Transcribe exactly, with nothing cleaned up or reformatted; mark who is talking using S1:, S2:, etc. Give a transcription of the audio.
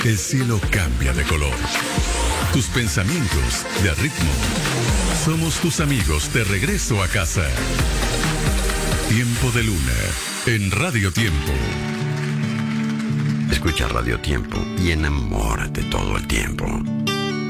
S1: el cielo cambia de color. Tus pensamientos de ritmo. Somos tus amigos de regreso a casa. Tiempo de Luna en Radio Tiempo.
S2: Escucha Radio Tiempo y enamórate todo el tiempo.